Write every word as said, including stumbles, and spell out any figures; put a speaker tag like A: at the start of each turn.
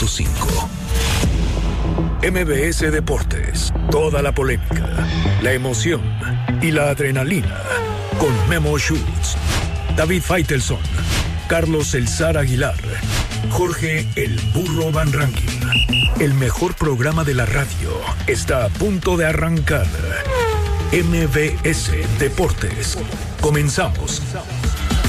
A: punto cinco. M B S Deportes. Toda la polémica, la emoción y la adrenalina. Con Memo Schutz, David Faitelson, Carlos El Zar Aguilar, Jorge El Burro Van Rankin. El mejor programa de la radio está a punto de arrancar. M B S Deportes. Comenzamos.